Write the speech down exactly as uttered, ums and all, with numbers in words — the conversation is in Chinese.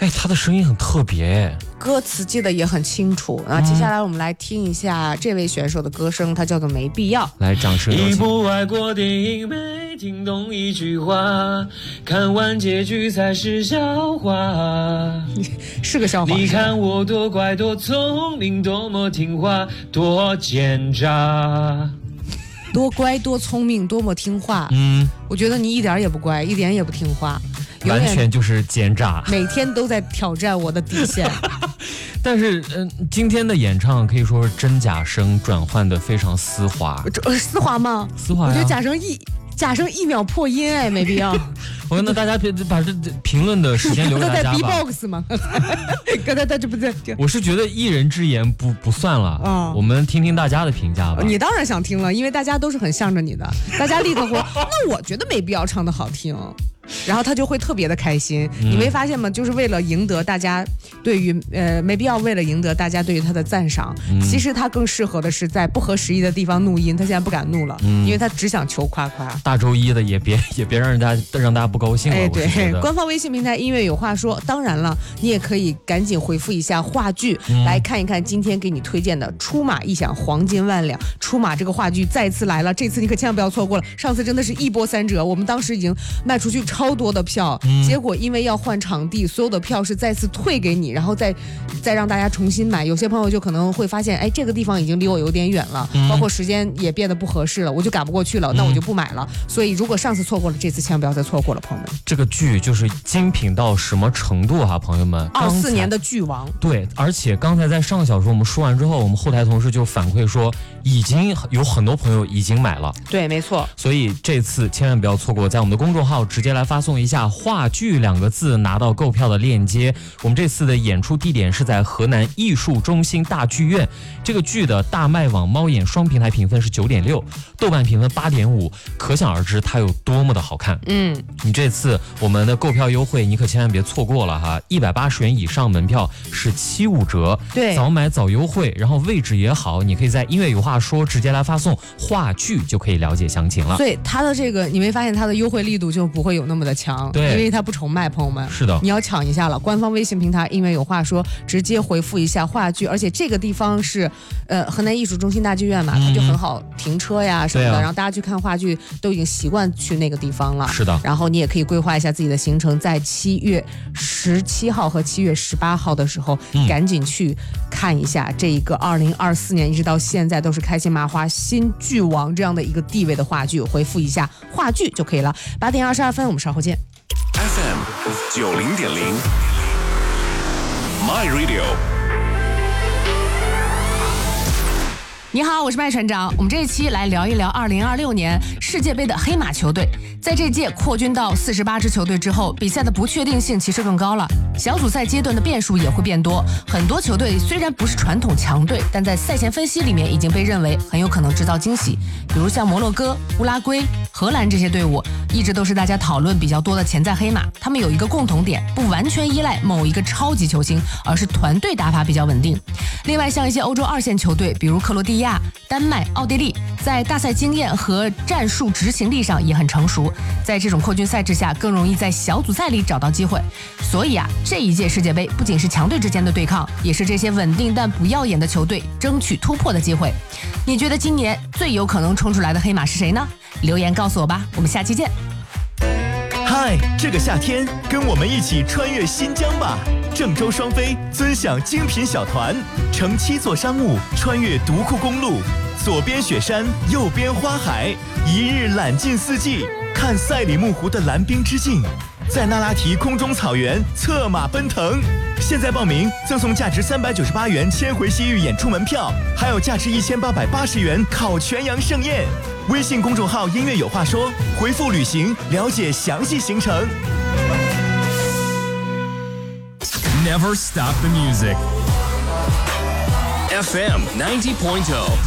哎，他的声音很特别， 歌词记得也很清楚。那接下来我们来听一下这位选手的歌声，他叫做没必要。 来，掌声有请。 一部外国电影没听懂一句话，看完结局才是笑话。 是个笑话。 你看我多乖多聪明，多么听话，多奸诈。 多乖多聪明，多么听话。嗯，我觉得你一点也不乖，一点也不听话， 完全就是奸诈， 每天都在挑战我的底线。 但是，嗯、呃，今天的演唱可以说是真假声转换的非常丝滑。 呃，丝滑吗？ 丝滑、啊。 我觉得假声一假声一秒破音，哎，没必要。 我跟大家把这评论的时间留给大家吧。 在 B box 吗？刚才他这不在。 我是觉得一人之言不不算了啊、嗯，我们听听大家的评价吧。 你当然想听了，因为大家都是很向着你的，大家立刻说，那我觉得没必要唱的好听。然后他就会特别的开心、嗯，你没发现吗？就是为了赢得大家对于呃没必要为了赢得大家对于他的赞赏、嗯，其实他更适合的是在不合时宜的地方怒音，他现在不敢怒了、嗯，因为他只想求夸夸。 大周一的也别也别让人家让大家不高兴了。哎， 对，官方微信平台音乐有话说，当然了，你也可以赶紧回复一下话剧、嗯，来看一看今天给你推荐的《出马一响黄金万两》。出马这个话剧再次来了，这次你可千万不要错过了。上次真的是一波三折，我们当时已经卖出去超多的票、嗯、结果因为要换场地，所有的票是再次退给你，然后再再让大家重新买。有些朋友就可能会发现，哎，这个地方已经离我有点远了、嗯、包括时间也变得不合适了，我就赶不过去了、嗯、那我就不买了。所以如果上次错过了，这次千万不要再错过了，朋友们。 这个剧就是精品到什么程度哈、啊，朋友们， 二四年的剧王。 对，而且刚才在上个小时我们说完之后，我们后台同事就反馈说已经有很多朋友已经买了。 对，没错。 所以这次千万不要错过，在我们的公众号直接来发送一下话剧两个字，拿到购票的链接。我们这次的演出地点是在河南艺术中心大剧院。这个剧的大麦网、猫眼双平台评分是九点六，豆瓣评分八点五，可想而知它有多么的好看。嗯，你这次我们的购票优惠你可千万别错过了哈，一百八十元以上门票是七五折。 对， 早买早优惠，然后位置也好，你可以在音乐有话说直接来发送话剧就可以了解详情了。 所以它的这个你没发现它的优惠力度就不会有那么的强， 对， 因为它不愁卖，朋友们。 是的， 你要抢一下了。官方微信平台音乐有话说，直接回复一下话剧，而且这个地方是呃河南艺术中心大剧院嘛，它就很好停车呀什么的、啊，然后大家去看话剧都已经习惯去那个地方了。 是的， 然后你也可以规划一下自己的行程，在七月十七号和七月十八号的时候、嗯，赶紧去看一下这一个二零二四年一直到现在都是开心麻花新剧王这样的一个地位的话剧，回复一下话剧就可以了。八点二十二分，我们稍后见。 F M 九零点零 My Radio。 你好，我是麦船长。我们这一期来聊一聊二零二六年世界杯的黑马球队。在这届扩军到四十八支球队之后，比赛的不确定性其实更高了，小组赛阶段的变数也会变多。很多球队虽然不是传统强队，但在赛前分析里面已经被认为很有可能制造惊喜。比如像摩洛哥、乌拉圭、荷兰这些队伍，一直都是大家讨论比较多的潜在黑马。他们有一个共同点，不完全依赖某一个超级球星，而是团队打法比较稳定。另外像一些欧洲二线球队，比如克罗地亚、丹麦、奥地利，在大赛经验和战术执行力上也很成熟，在这种扩军赛制下更容易在小组赛里找到机会。所以啊，这一届世界杯不仅是强队之间的对抗，也是这些稳定但不耀眼的球队争取突破的机会。你觉得今年最有可能冲出来的黑马是谁呢？留言告诉我吧，我们下期见。 嗨，这个夏天跟我们一起穿越新疆吧！郑州双飞尊享精品小团，乘七座商务穿越独库公路，左边雪山，右边花海，一日揽尽四季，看赛里木湖的蓝冰之境，在那拉提空中草原策马奔腾。现在报名赠送价值三百九十八元千回西域演出门票，还有价值一千八百八十元烤全羊盛宴。微信公众号音乐有话说，回复旅行了解详细行程。 Never stop the music. F M ninety point oh